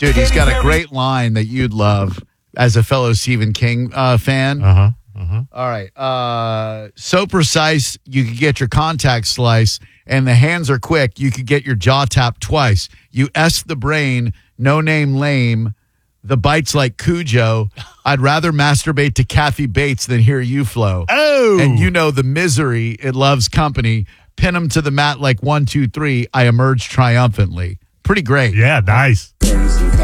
Dude, he's got a great line that you'd love as a fellow Stephen King fan. All right. So precise, you could get your contact slice, and the hands are quick, you could get your jaw tapped twice. You S the brain, no name lame. The bites like Cujo. I'd rather masturbate to Kathy Bates than hear you flow. Oh. And you know the misery, it loves company. Pin him to the mat like 1, 2, 3. I emerge triumphantly. Pretty great. Yeah, nice.